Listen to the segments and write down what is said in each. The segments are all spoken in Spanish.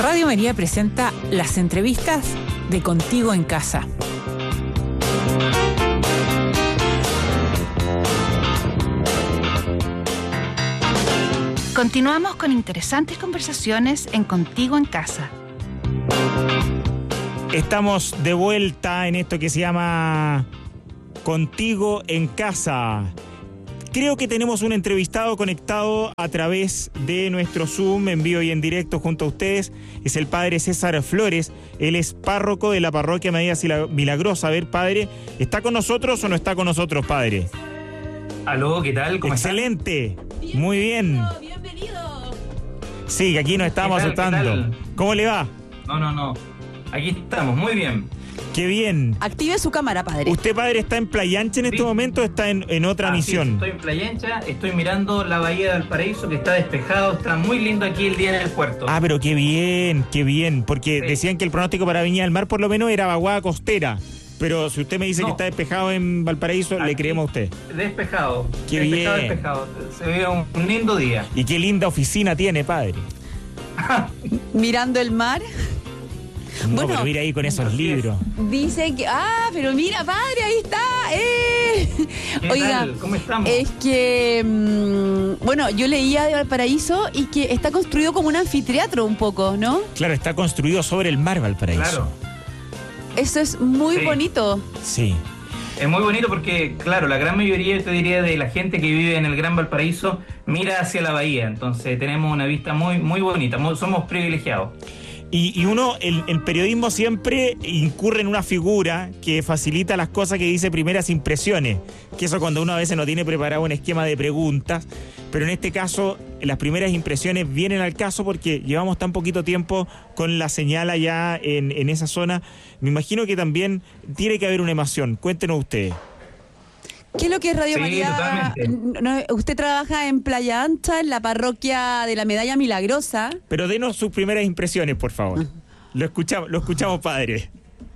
Radio María presenta las entrevistas de Contigo en Casa. Continuamos con interesantes conversaciones en Contigo en Casa. Estamos de vuelta en esto que se llama Contigo en Casa. Creo que tenemos un entrevistado conectado a través de nuestro Zoom en vivo y en directo junto a ustedes. Es el padre César Flores. Él es párroco de la parroquia María Milagrosa. A ver, padre, ¿está con nosotros o no está con nosotros, padre? Aló, ¿qué tal? ¿Cómo estás? Excelente. Muy bien. Bienvenido. Sí, que aquí nos estábamos asustando. ¿Cómo le va? No. Aquí estamos, muy bien. Qué bien. Active su cámara, padre. ¿Usted, padre, está en Playa Ancha en este momento o está en otra misión? Sí, estoy en Playa Ancha, estoy mirando la bahía de Valparaíso, que está despejado, está muy lindo aquí el día en el puerto. Ah, pero qué bien, porque Sí. decían que el pronóstico para Viña del Mar por lo menos era vaguada costera. Pero si usted me dice No. que está despejado en Valparaíso, le Aquí, creemos a usted. Despejado. Qué Despejado. Se ve un lindo día. Y qué linda oficina tiene, padre. Mirando el mar. No, Bueno, pero mira ahí con esos así es. libros. Dice que... pero mira, padre, ahí está. ¿Qué Oiga, tal? ¿Cómo estamos? es que... bueno, yo leía de Valparaíso y que está construido como un anfiteatro un poco, ¿no? Claro, está construido sobre el mar Valparaíso. Claro. Eso es muy Sí. bonito. Sí. Es muy bonito porque, claro, la gran mayoría, te diría, de la gente que vive en el Gran Valparaíso mira hacia la bahía. Entonces tenemos una vista muy, muy bonita. Somos privilegiados. Y uno, el periodismo siempre incurre en una figura que facilita las cosas que dice primeras impresiones. Que eso cuando uno a veces no tiene preparado un esquema de preguntas. Pero en este caso, las primeras impresiones vienen al caso porque llevamos tan poquito tiempo con la señal allá en esa zona. Me imagino que también tiene que haber una emoción. Cuéntenos ustedes. ¿Qué es lo que es Radio Sí, María? totalmente. Usted trabaja en Playa Ancha, en la parroquia de la Medalla Milagrosa. Pero denos sus primeras impresiones, por favor. Lo escuchamos, padre.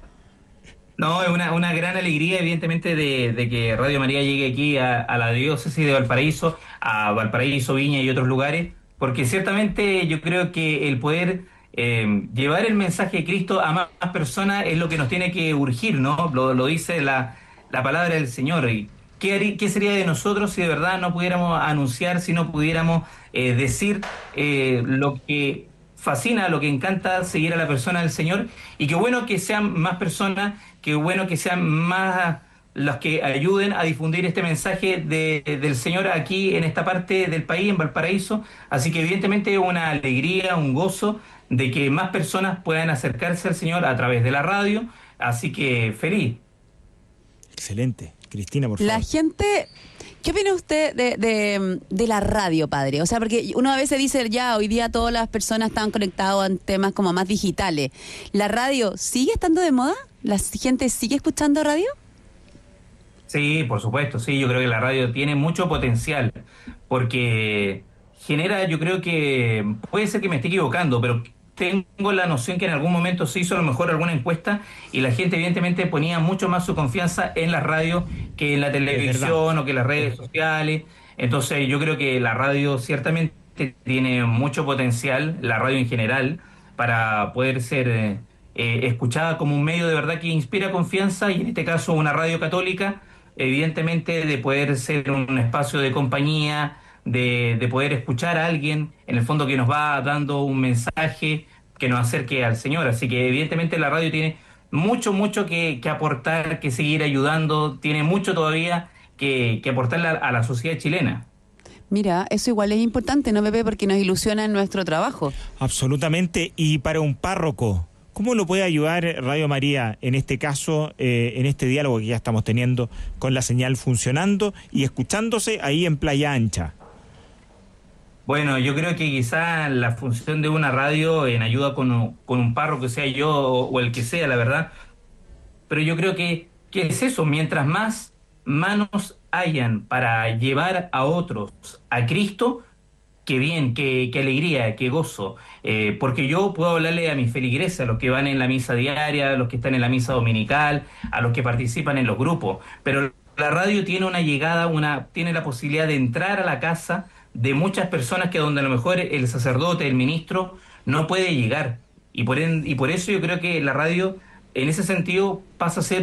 No, es una gran alegría, evidentemente, de que Radio María llegue aquí a la diócesis de Valparaíso, a Valparaíso, Viña y otros lugares, porque ciertamente yo creo que el poder llevar el mensaje de Cristo a más personas es lo que nos tiene que urgir, ¿no? Lo dice la palabra del Señor. Y ¿qué sería de nosotros si de verdad no pudiéramos anunciar, si no pudiéramos decir lo que fascina, lo que encanta, seguir a la persona del Señor? Y qué bueno que sean más personas, qué bueno que sean más las que ayuden a difundir este mensaje del Señor aquí en esta parte del país, en Valparaíso. Así que evidentemente una alegría, un gozo de que más personas puedan acercarse al Señor a través de la radio. Así que feliz. Excelente. Cristina, por favor. La gente... ¿Qué opina usted de la radio, padre? O sea, porque uno a veces dice, ya, hoy día todas las personas están conectadas en temas como más digitales. ¿La radio sigue estando de moda? ¿La gente sigue escuchando radio? Sí, por supuesto, sí, yo creo que la radio tiene mucho potencial, porque genera, yo creo que, puede ser que me esté equivocando, pero tengo la noción que en algún momento se hizo a lo mejor alguna encuesta y la gente evidentemente ponía mucho más su confianza en la radio que en la televisión o que en las redes sociales. Entonces yo creo que la radio ciertamente tiene mucho potencial, la radio en general, para poder ser escuchada como un medio de verdad que inspira confianza, y en este caso una radio católica, evidentemente de poder ser un espacio de compañía, de poder escuchar a alguien, en el fondo que nos va dando un mensaje que nos acerque al Señor. Así que evidentemente la radio tiene mucho que aportar, que seguir ayudando, tiene mucho todavía que aportar a la sociedad chilena. Mira, eso igual es importante, ¿no, Pepe? Porque nos ilusiona en nuestro trabajo. Absolutamente. Y para un párroco, ¿cómo lo puede ayudar Radio María en este caso, en este diálogo que ya estamos teniendo con la señal funcionando y escuchándose ahí en Playa Ancha? Bueno, yo creo que quizá la función de una radio en ayuda con un párroco, sea yo o el que sea, la verdad, pero yo creo que es eso, mientras más manos hayan para llevar a otros a Cristo, qué bien, qué alegría, qué gozo, porque yo puedo hablarle a mis feligreses, a los que van en la misa diaria, a los que están en la misa dominical, a los que participan en los grupos, pero la radio tiene una llegada, tiene la posibilidad de entrar a la casa de muchas personas que donde a lo mejor el sacerdote, el ministro, no puede llegar. y por eso yo creo que la radio, en ese sentido, pasa a ser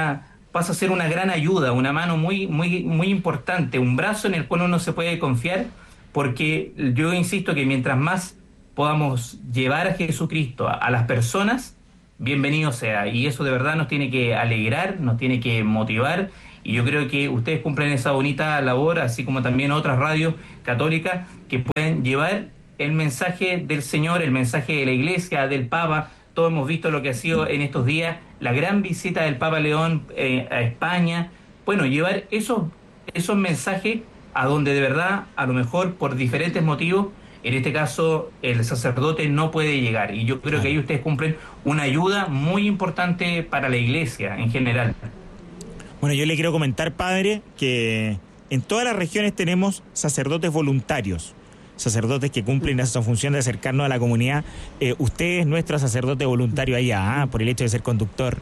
una gran ayuda, una mano muy, muy, muy importante, un brazo en el cual uno se puede confiar, porque yo insisto que mientras más podamos llevar a Jesucristo a las personas, bienvenido sea, y eso de verdad nos tiene que alegrar, nos tiene que motivar, y yo creo que ustedes cumplen esa bonita labor, así como también otras radios católicas que pueden llevar el mensaje del Señor, el mensaje de la Iglesia, del Papa. Todos hemos visto lo que ha sido en estos días la gran visita del Papa León a España. Bueno, llevar esos mensajes a donde de verdad, a lo mejor por diferentes motivos, en este caso el sacerdote no puede llegar, y yo creo que ahí ustedes cumplen una ayuda muy importante para la Iglesia en general. Bueno, yo le quiero comentar, padre, que en todas las regiones tenemos sacerdotes voluntarios, sacerdotes que cumplen esa función de acercarnos a la comunidad. Usted es nuestro sacerdote voluntario allá, por el hecho de ser conductor.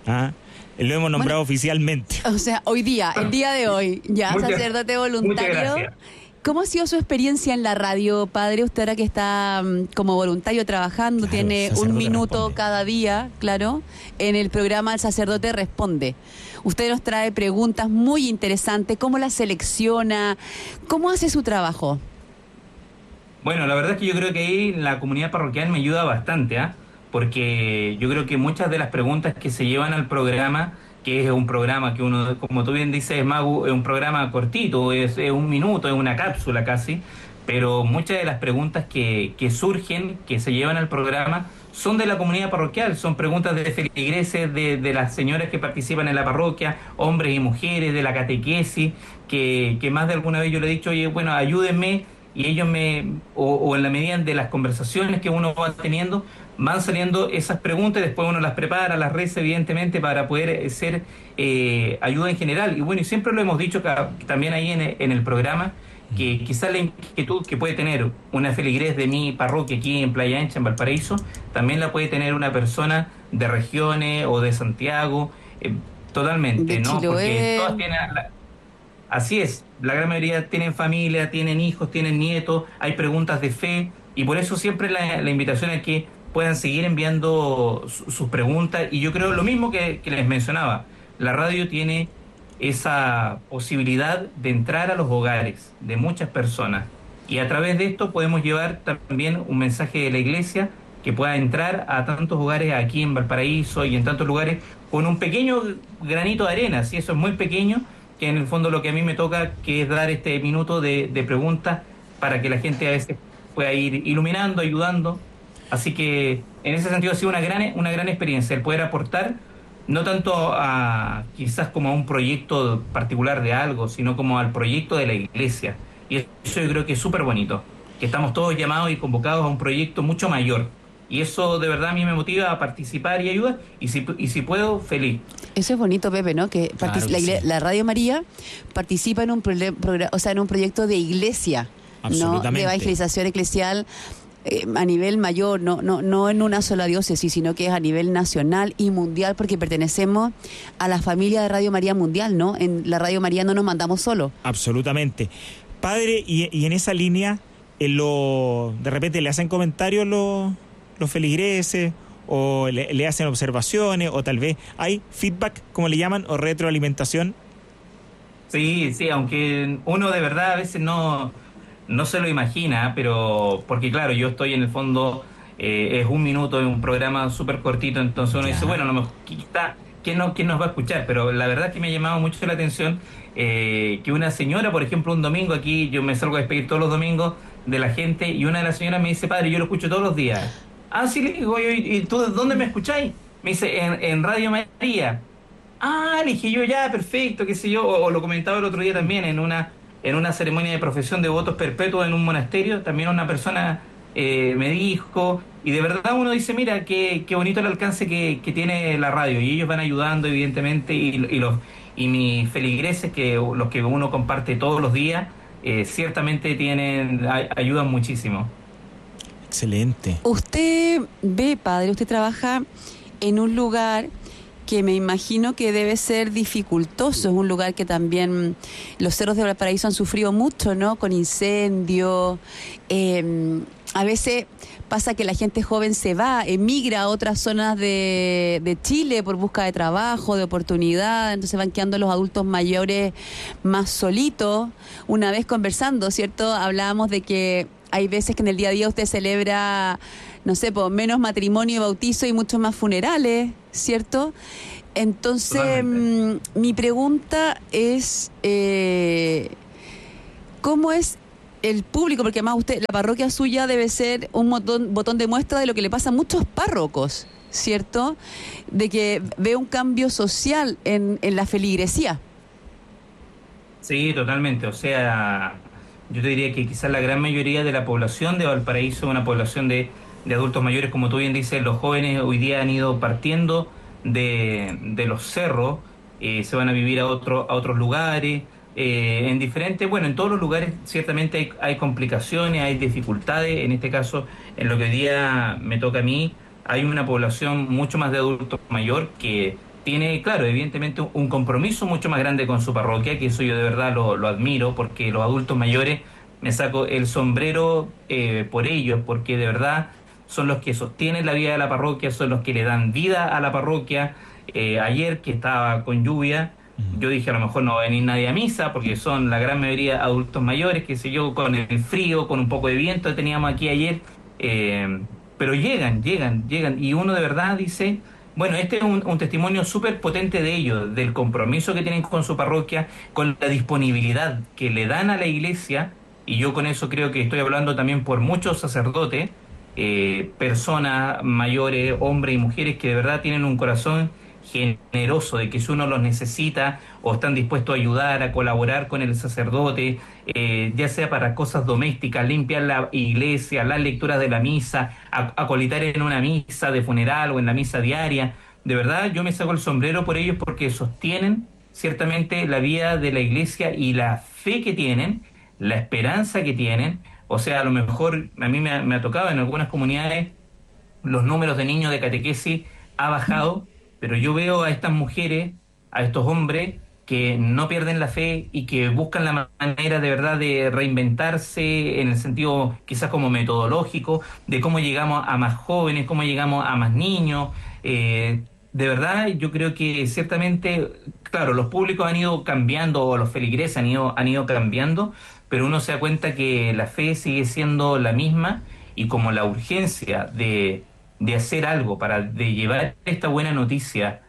Lo hemos nombrado oficialmente. O sea, hoy día, el día de hoy, ya, sacerdote voluntario. Muchas gracias. ¿Cómo ha sido su experiencia en la radio, padre? Usted ahora que está como voluntario trabajando, Claro, tiene un minuto responde cada día, claro, en el programa El Sacerdote Responde. Usted nos trae preguntas muy interesantes, ¿cómo las selecciona? ¿Cómo hace su trabajo? Bueno, la verdad es que yo creo que ahí la comunidad parroquial me ayuda bastante, porque yo creo que muchas de las preguntas que se llevan al programa, que es un programa que uno, como tú bien dices, Magu, es un programa cortito, es un minuto, es una cápsula casi, pero muchas de las preguntas que surgen, que se llevan al programa, son de la comunidad parroquial, son preguntas de feligreses, de las señoras que participan en la parroquia, hombres y mujeres, de la catequesis, que más de alguna vez yo le he dicho, oye, bueno, ayúdenme, y ellos o en la medida de las conversaciones que uno va teniendo, van saliendo esas preguntas, y después uno las prepara, las reza evidentemente para poder ser ayuda en general. Y bueno, y siempre lo hemos dicho también ahí en el programa, que quizás la inquietud que puede tener una feligrés de mi parroquia aquí en Playa Ancha, en Valparaíso, también la puede tener una persona de regiones o de Santiago, totalmente, de ¿no? Chiloé. Porque todas tienen... Así es, la gran mayoría tienen familia, tienen hijos, tienen nietos, hay preguntas de fe, y por eso siempre la invitación es que puedan seguir enviando sus preguntas. Y yo creo lo mismo que les mencionaba, la radio tiene esa posibilidad de entrar a los hogares de muchas personas, y a través de esto podemos llevar también un mensaje de la Iglesia que pueda entrar a tantos hogares aquí en Valparaíso y en tantos lugares con un pequeño granito de arena, si eso es muy pequeño, que en el fondo lo que a mí me toca, que es dar este minuto de preguntas para que la gente a veces pueda ir iluminando, ayudando. Así que en ese sentido ha sido una gran experiencia el poder aportar, no tanto quizás como a un proyecto particular de algo, sino como al proyecto de la Iglesia. Y eso yo creo que es súper bonito, que estamos todos llamados y convocados a un proyecto mucho mayor. Y eso de verdad a mí me motiva a participar y ayudar, y si puedo, feliz. Eso es bonito, Pepe, ¿no? Que Claro que sí. la Radio María participa en un en un proyecto de iglesia, ¿no? Absolutamente. De evangelización eclesial a nivel mayor, no en una sola diócesis, sino que es a nivel nacional y mundial, porque pertenecemos a la familia de Radio María Mundial, ¿no? En la Radio María no nos mandamos solo. Absolutamente. Padre, y en esa línea, de repente le hacen comentarios los feligreses, o le hacen observaciones, o tal vez hay feedback, como le llaman, o retroalimentación. Sí, aunque uno de verdad a veces no se lo imagina, pero porque claro, yo estoy en el fondo, es un minuto, es un programa súper cortito, entonces uno dice, bueno, a lo mejor ¿quién nos va a escuchar? Pero la verdad es que me ha llamado mucho la atención que una señora, por ejemplo, un domingo aquí, yo me salgo a despedir todos los domingos de la gente, y una de las señoras me dice, padre, yo lo escucho todos los días. Ah, sí, le digo, ¿y tú dónde me escucháis? Me dice, en Radio María. Ah, le dije yo, ya, perfecto, qué sé yo, o lo comentaba el otro día también, en una ceremonia de profesión de votos perpetuos en un monasterio, también una persona me dijo, y de verdad uno dice, mira, qué bonito el alcance que tiene la radio, y ellos van ayudando, evidentemente, y mis feligreses, los que uno comparte todos los días, ciertamente ayudan muchísimo. Excelente. Usted ve, padre, usted trabaja en un lugar que me imagino que debe ser dificultoso, es un lugar que también los cerros de Valparaíso han sufrido mucho, ¿no? Con incendios, a veces pasa que la gente joven se va, emigra a otras zonas de Chile por busca de trabajo, de oportunidad, entonces van quedando los adultos mayores más solitos. Una vez conversando, ¿cierto? Hablábamos de que hay veces que en el día a día usted celebra, no sé, pues, menos matrimonio y bautizo y muchos más funerales, ¿cierto? Entonces, mi pregunta es, ¿cómo es el público? Porque además la parroquia suya debe ser un botón de muestra de lo que le pasa a muchos párrocos, ¿cierto? De que ve un cambio social en la feligresía. Sí, totalmente. O sea, yo te diría que quizás la gran mayoría de la población de Valparaíso es una población de adultos mayores, como tú bien dices. Los jóvenes hoy día han ido partiendo de los cerros, se van a vivir a otros lugares, en diferentes, bueno, en todos los lugares ciertamente hay complicaciones, hay dificultades. En este caso, en lo que hoy día me toca a mí, hay una población mucho más de adultos mayor que tiene, claro, evidentemente un compromiso mucho más grande con su parroquia, que eso yo de verdad lo admiro, porque los adultos mayores, me saco el sombrero por ellos, porque de verdad son los que sostienen la vida de la parroquia, son los que le dan vida a la parroquia. Ayer, que estaba con lluvia, yo dije, a lo mejor no va a venir nadie a misa, porque son la gran mayoría adultos mayores, qué sé yo, con el frío, con un poco de viento que teníamos aquí ayer, pero llegan, y uno de verdad dice, bueno, este es un testimonio súper potente de ellos, del compromiso que tienen con su parroquia, con la disponibilidad que le dan a la iglesia, y yo con eso creo que estoy hablando también por muchos sacerdotes, personas mayores, hombres y mujeres que de verdad tienen un corazón generoso, de que si uno los necesita o están dispuestos a ayudar, a colaborar con el sacerdote, ya sea para cosas domésticas, limpiar la iglesia, las lecturas de la misa, acolitar en una misa de funeral o en la misa diaria. De verdad, yo me saco el sombrero por ellos, porque sostienen ciertamente la vida de la iglesia y la fe que tienen, la esperanza que tienen. O sea, a lo mejor a mí me ha tocado en algunas comunidades, los números de niños de catequesis ha bajado, pero yo veo a estas mujeres, a estos hombres que no pierden la fe y que buscan la manera de verdad de reinventarse en el sentido quizás como metodológico, de cómo llegamos a más jóvenes, cómo llegamos a más niños. De verdad, yo creo que ciertamente, claro, los públicos han ido cambiando, o los feligreses han ido cambiando, pero uno se da cuenta que la fe sigue siendo la misma, y como la urgencia de hacer algo de llevar esta buena noticia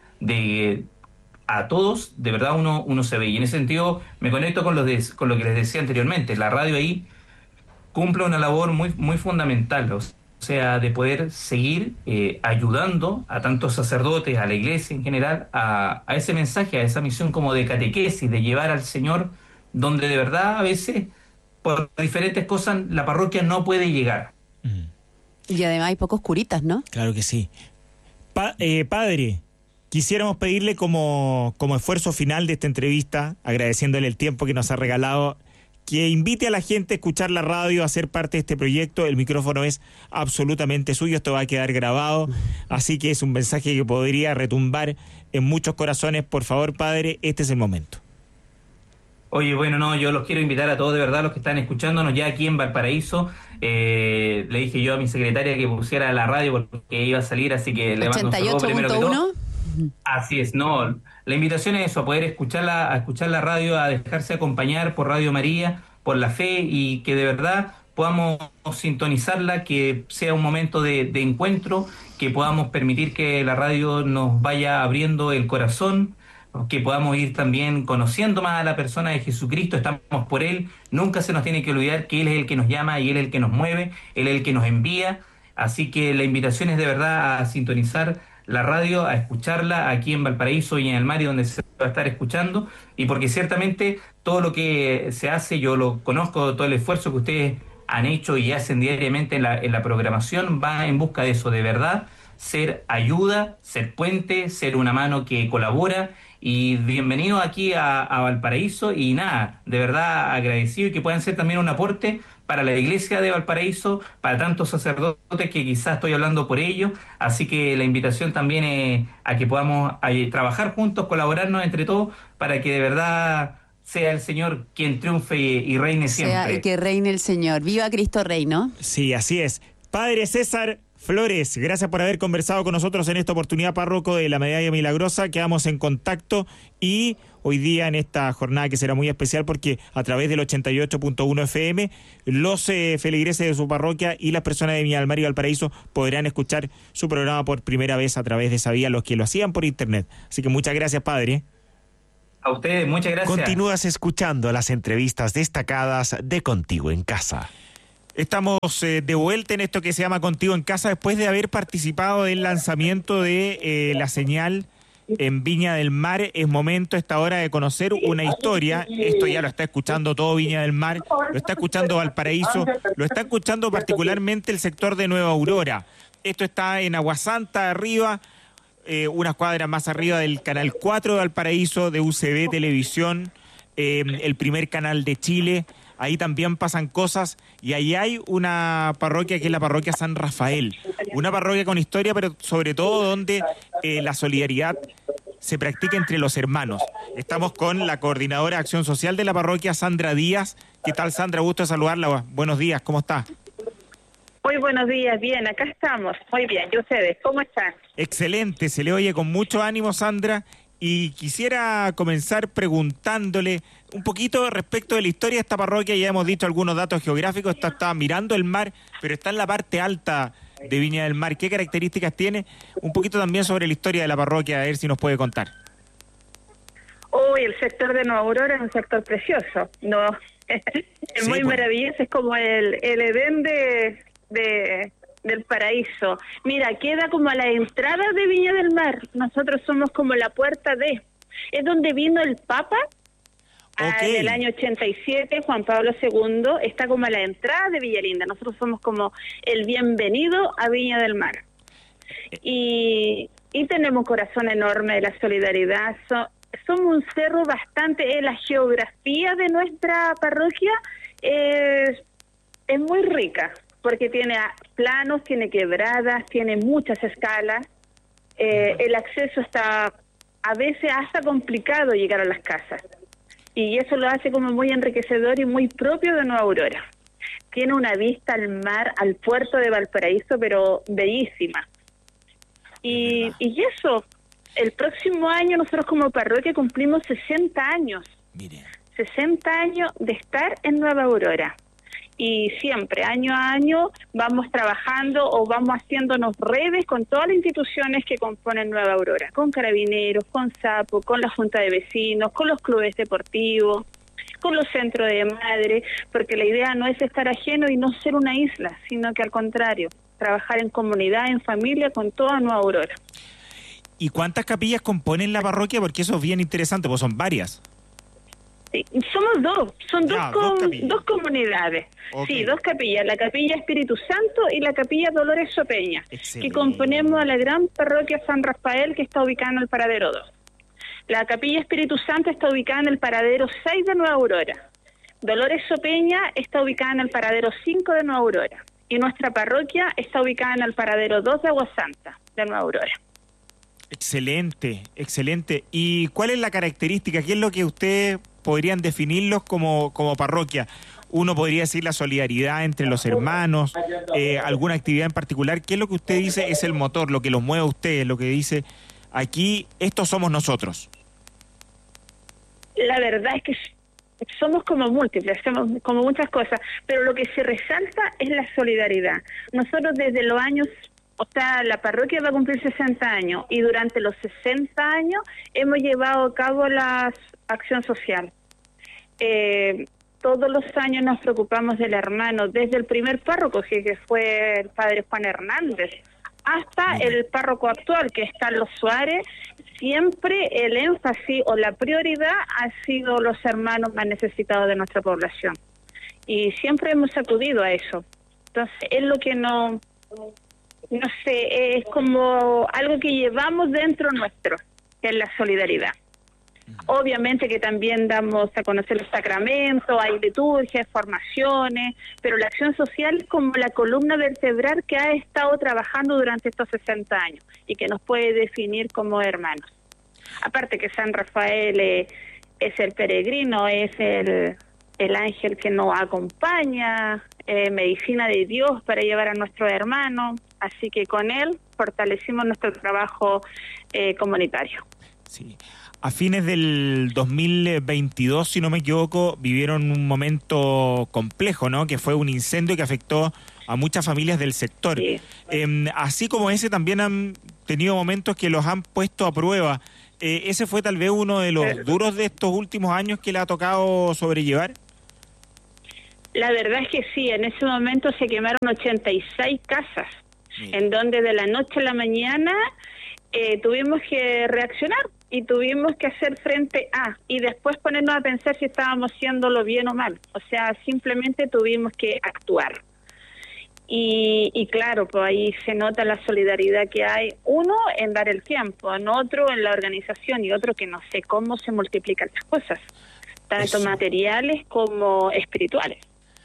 a todos, de verdad uno se ve. Y en ese sentido me conecto con lo que les decía anteriormente. La radio ahí cumple una labor muy, muy fundamental, o sea, de poder seguir ayudando a tantos sacerdotes, a la iglesia en general, a ese mensaje, a esa misión como de catequesis, de llevar al Señor donde de verdad a veces por diferentes cosas la parroquia no puede llegar. Y además hay pocos curitas, ¿no? Claro que sí. Padre, quisiéramos pedirle como esfuerzo final de esta entrevista, agradeciéndole el tiempo que nos ha regalado, que invite a la gente a escuchar la radio, a ser parte de este proyecto. El micrófono es absolutamente suyo, esto va a quedar grabado, así que es un mensaje que podría retumbar en muchos corazones. Por favor, padre, este es el momento. Oye, bueno, no, yo los quiero invitar a todos, de verdad, los que están escuchándonos ya aquí en Valparaíso. Le dije yo a mi secretaria que pusiera la radio porque iba a salir, así que le mando un saludo primero que todo. Así es, no, la invitación es eso, a poder escuchar la radio, a dejarse acompañar por Radio María, por la fe, y que de verdad podamos sintonizarla, que sea un momento de encuentro, que podamos permitir que la radio nos vaya abriendo el corazón, que podamos ir también conociendo más a la persona de Jesucristo. Estamos por Él, nunca se nos tiene que olvidar que Él es el que nos llama y Él es el que nos mueve, Él es el que nos envía. Así que la invitación es de verdad a sintonizar la radio, a escucharla aquí en Valparaíso y en el Mari, donde se va a estar escuchando, y porque ciertamente todo lo que se hace, yo lo conozco, todo el esfuerzo que ustedes han hecho y hacen diariamente en la programación, va en busca de eso, de verdad, ser ayuda, ser puente, ser una mano que colabora. Y bienvenido aquí a Valparaíso, y nada, de verdad agradecido, y que puedan ser también un aporte para la iglesia de Valparaíso, para tantos sacerdotes que quizás estoy hablando por ellos. Así que la invitación también es a que podamos trabajar juntos, colaborarnos entre todos, para que de verdad sea el Señor quien triunfe y reine siempre. Sea que reine el Señor. Viva Cristo Rey, ¿no? Sí, así es. Padre César Flores, gracias por haber conversado con nosotros en esta oportunidad, párroco de la Medalla Milagrosa. Quedamos en contacto y hoy día en esta jornada que será muy especial porque a través del 88.1 FM los feligreses de su parroquia y las personas de Viña del Mar y Valparaíso podrán escuchar su programa por primera vez a través de esa vía, los que lo hacían por internet. Así que muchas gracias, padre. A ustedes, muchas gracias. Continúas escuchando las entrevistas destacadas de Contigo en Casa. Estamos de vuelta en esto que se llama Contigo en Casa después de haber participado del lanzamiento de la señal en Viña del Mar. Es momento a esta hora de conocer una historia. Esto ya lo está escuchando todo Viña del Mar, lo está escuchando Valparaíso, lo está escuchando particularmente el sector de Nueva Aurora. Esto está en Aguasanta, arriba, unas cuadras más arriba del Canal 4 de Valparaíso, de UCB Televisión, el primer canal de Chile. Ahí también pasan cosas y ahí hay una parroquia que es la parroquia San Rafael. Una parroquia con historia, pero sobre todo donde la solidaridad se practica entre los hermanos. Estamos con la coordinadora de Acción Social de la parroquia, Sandra Díaz. ¿Qué tal, Sandra? Gusto de saludarla. Buenos días, ¿cómo está? Muy buenos días, bien, acá estamos. Muy bien, ¿y ustedes? ¿Cómo están? Excelente, se le oye con mucho ánimo, Sandra. Y quisiera comenzar preguntándole un poquito respecto de la historia de esta parroquia. Ya hemos dicho algunos datos geográficos, está mirando el mar, pero está en la parte alta de Viña del Mar. ¿Qué características tiene? Un poquito también sobre la historia de la parroquia, a ver si nos puede contar. Hoy el sector de Nueva Aurora es un sector precioso, ¿no? Es Sí, muy pues. maravilloso, es como el Edén del paraíso. Mira, queda como a la entrada de Viña del Mar. Nosotros somos como la puerta de... Es donde vino el Papa en el año 87, Juan Pablo II. Está como a la entrada de Villa Linda. Nosotros somos como el bienvenido a Viña del Mar. Y tenemos un corazón enorme de la solidaridad. Somos un cerro bastante... la geografía de nuestra parroquia es muy rica, porque tiene planos, tiene quebradas, tiene muchas escalas. El acceso está a veces hasta complicado llegar a las casas. Y eso lo hace como muy enriquecedor y muy propio de Nueva Aurora. Tiene una vista al mar, al puerto de Valparaíso, pero bellísima. Y eso, el próximo año nosotros como parroquia cumplimos 60 años. Mire. 60 años de estar en Nueva Aurora. Y siempre, año a año, vamos trabajando o vamos haciéndonos redes con todas las instituciones que componen Nueva Aurora, con Carabineros, con SAPO, con la Junta de Vecinos, con los clubes deportivos, con los centros de madre, porque la idea no es estar ajeno y no ser una isla, sino que al contrario, trabajar en comunidad, en familia, con toda Nueva Aurora. ¿Y cuántas capillas componen la parroquia? Porque eso es bien interesante, pues son varias. Sí, somos dos, son dos comunidades. Okay. Sí, dos capillas, la capilla Espíritu Santo y la capilla Dolores Sopeña, Excelente. que componemos a la gran parroquia San Rafael, que está ubicada en el paradero 2. La capilla Espíritu Santo está ubicada en el paradero 6 de Nueva Aurora. Dolores Sopeña está ubicada en el paradero 5 de Nueva Aurora. Y nuestra parroquia está ubicada en el paradero 2 de Aguasanta, de Nueva Aurora. Excelente, excelente. ¿Y cuál es la característica? ¿Qué es lo que ustedes podrían definirlos como parroquia? Uno podría decir la solidaridad entre los hermanos, alguna actividad en particular. ¿Qué es lo que usted dice es el motor, lo que los mueve a ustedes, lo que dice aquí, estos somos nosotros? La verdad es que somos como múltiples, somos como muchas cosas, pero lo que se resalta es la solidaridad. Nosotros desde los años... O sea, la parroquia va a cumplir 60 años y durante los 60 años hemos llevado a cabo la acción social. Todos los años nos preocupamos del hermano, desde el primer párroco, que fue el padre Juan Hernández, hasta el párroco actual, que es Carlos Suárez. Siempre el énfasis o la prioridad ha sido los hermanos más necesitados de nuestra población. Y siempre hemos acudido a eso. Entonces, es lo que no sé, es como algo que llevamos dentro nuestro, que es la solidaridad. Obviamente que también damos a conocer los sacramentos, hay liturgias, formaciones, pero la acción social es como la columna vertebral que ha estado trabajando durante estos 60 años y que nos puede definir como hermanos. Aparte que San Rafael es el peregrino, es el ángel que nos acompaña, medicina de Dios para llevar a nuestros hermanos, así que con él fortalecimos nuestro trabajo comunitario. Sí. A fines del 2022, si no me equivoco, vivieron un momento complejo, ¿no? Que fue un incendio que afectó a muchas familias del sector. Sí. Así como ese, también han tenido momentos que los han puesto a prueba. ¿Ese fue tal vez uno de los duros de estos últimos años que le ha tocado sobrellevar? La verdad es que sí, en ese momento se quemaron 86 casas, en donde de la noche a la mañana tuvimos que reaccionar y tuvimos que hacer frente a, y después ponernos a pensar si estábamos haciéndolo bien o mal. O sea, simplemente tuvimos que actuar. Y claro, pues ahí se nota la solidaridad que hay, uno en dar el tiempo, en otro en la organización y otro que no sé cómo se multiplican las cosas, tanto materiales como espirituales.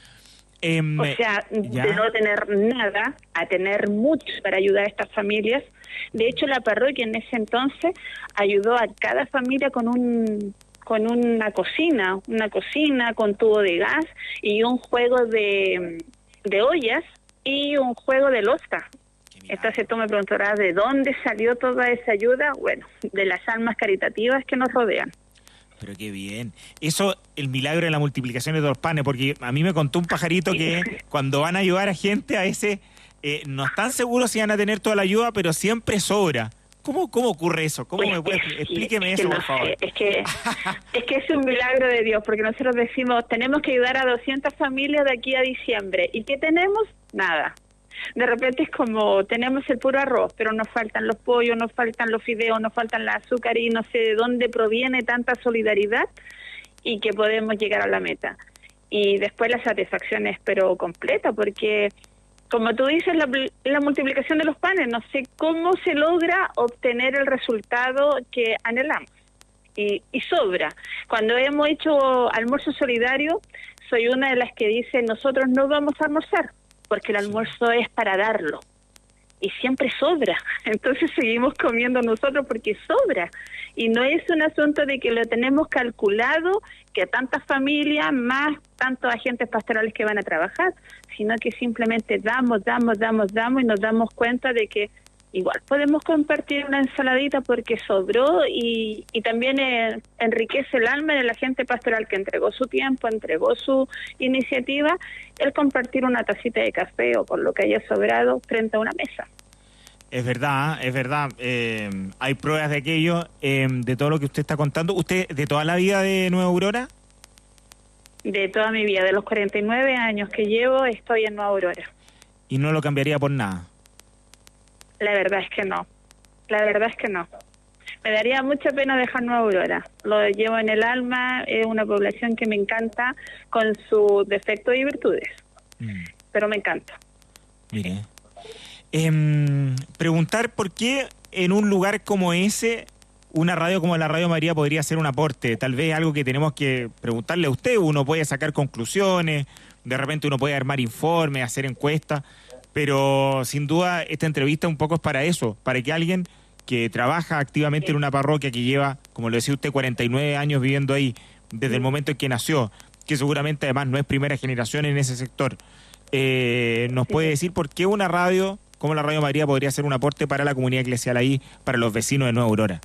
O sea, de no tener nada a tener mucho para ayudar a estas familias. De hecho, la parroquia en ese entonces ayudó a cada familia con una cocina con tubo de gas y un juego de ollas y un juego de loza. Entonces tú me preguntarás ¿de dónde salió toda esa ayuda? Bueno, de las almas caritativas que nos rodean. Pero qué bien. Eso, el milagro de la multiplicación de los panes, porque a mí me contó un pajarito que cuando van a ayudar a gente, a ese no están seguros si van a tener toda la ayuda, pero siempre sobra. ¿Cómo ocurre eso? Explíqueme eso, por favor. Es que es un milagro de Dios, porque nosotros decimos, tenemos que ayudar a 200 familias de aquí a diciembre. ¿Y qué tenemos? Nada. De repente es como, tenemos el puro arroz, pero nos faltan los pollos, nos faltan los fideos, nos faltan el azúcar y no sé de dónde proviene tanta solidaridad y que podemos llegar a la meta. Y después la satisfacción es pero completa, porque como tú dices, la multiplicación de los panes, no sé cómo se logra obtener el resultado que anhelamos. Y sobra. Cuando hemos hecho almuerzo solidario, soy una de las que dice, nosotros no vamos a almorzar, porque el almuerzo es para darlo. Y siempre sobra. Entonces seguimos comiendo nosotros porque sobra. Y no es un asunto de que lo tenemos calculado, que tantas familias, más tantos agentes pastorales que van a trabajar, sino que simplemente damos y nos damos cuenta de que igual podemos compartir una ensaladita porque sobró y también enriquece el alma del agente pastoral que entregó su tiempo, entregó su iniciativa, el compartir una tacita de café o por lo que haya sobrado frente a una mesa. Es verdad. Hay pruebas de aquello, de todo lo que usted está contando. ¿Usted de toda la vida de Nueva Aurora? De toda mi vida, de los 49 años que llevo, estoy en Nueva Aurora. ¿Y no lo cambiaría por nada? La verdad es que no. Me daría mucha pena dejar Nueva Aurora. Lo llevo en el alma, es una población que me encanta con sus defectos y virtudes. Pero me encanta. Mire. Preguntar por qué en un lugar como ese, una radio como la Radio María podría hacer un aporte. Tal vez algo que tenemos que preguntarle a usted. Uno puede sacar conclusiones, de repente uno puede armar informes, hacer encuestas. Pero sin duda esta entrevista un poco es para eso, para que alguien que trabaja activamente en una parroquia que lleva, como lo decía usted, 49 años viviendo ahí, desde el momento en que nació, que seguramente además no es primera generación en ese sector, nos puede decir por qué una radio como la Radio María podría hacer un aporte para la comunidad eclesial ahí, para los vecinos de Nueva Aurora.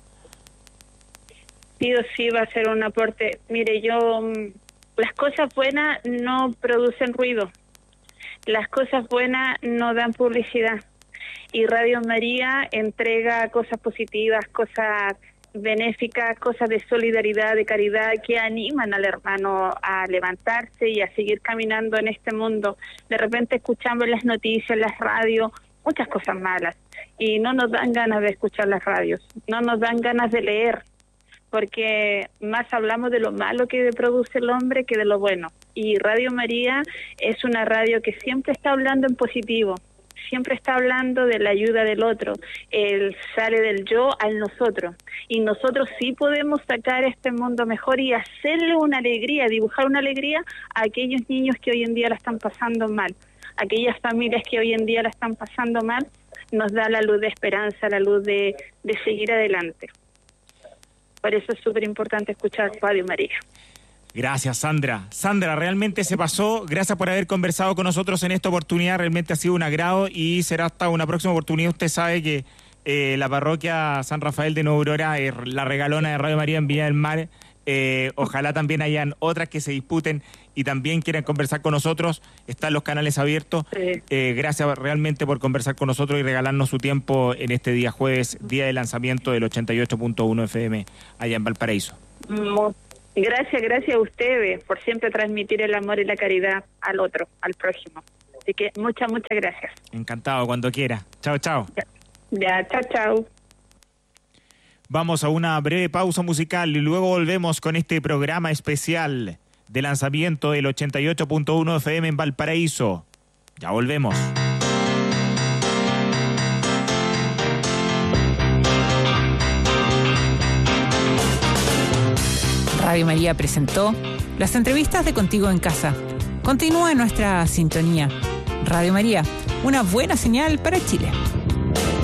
Sí, va a ser un aporte. Mire, las cosas buenas no producen ruido. Las cosas buenas no dan publicidad y Radio María entrega cosas positivas, cosas benéficas, cosas de solidaridad, de caridad que animan al hermano a levantarse y a seguir caminando en este mundo. De repente escuchamos en las noticias, en las radios, muchas cosas malas y no nos dan ganas de escuchar las radios, no nos dan ganas de leer, porque más hablamos de lo malo que produce el hombre que de lo bueno. Y Radio María es una radio que siempre está hablando en positivo, siempre está hablando de la ayuda del otro. Él sale del yo al nosotros. Y nosotros sí podemos sacar este mundo mejor y hacerle una alegría, dibujar una alegría a aquellos niños que hoy en día la están pasando mal. Aquellas familias que hoy en día la están pasando mal, nos da la luz de esperanza, la luz de seguir adelante. Por eso es súper importante escuchar Radio María. Gracias, Sandra. Sandra, realmente se pasó. Gracias por haber conversado con nosotros en esta oportunidad. Realmente ha sido un agrado y será hasta una próxima oportunidad. Usted sabe que la parroquia San Rafael de Nueva Aurora es la regalona de Radio María en Viña del Mar. Ojalá también hayan otras que se disputen y también quieran conversar con nosotros. Están los canales abiertos. Sí. Gracias realmente por conversar con nosotros y regalarnos su tiempo en este día jueves, día de lanzamiento del 88.1 FM allá en Valparaíso. Gracias a ustedes por siempre transmitir el amor y la caridad al otro, al prójimo. Así que muchas gracias. Encantado, cuando quiera. Chao, chao. Ya, chao. Vamos a una breve pausa musical y luego volvemos con este programa especial de lanzamiento del 88.1 FM en Valparaíso. Ya volvemos. Radio María presentó las entrevistas de Contigo en Casa. Continúa en nuestra sintonía. Radio María, una buena señal para Chile.